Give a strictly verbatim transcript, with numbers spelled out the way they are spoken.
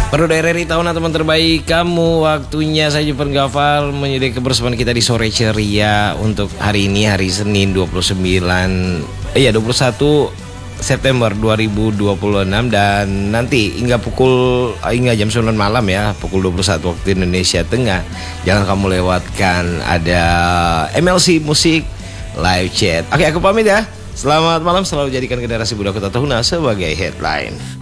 Baru dari tahun teman terbaik kamu. Waktunya saya Juven Gafar menyediakan kebersamaan kita di sore ceria untuk hari ini, hari Senin dua puluh sembilan Iya dua puluh satu September dua ribu dua puluh enam. Dan nanti hingga pukul hingga jam sembilan malam ya, pukul dua puluh satu waktu Indonesia Tengah, jangan kamu lewatkan ada M L C Musik Live Chat. Oke, aku pamit ya. Selamat malam, selalu jadikan generasi muda Kota Tahuna sebagai headline.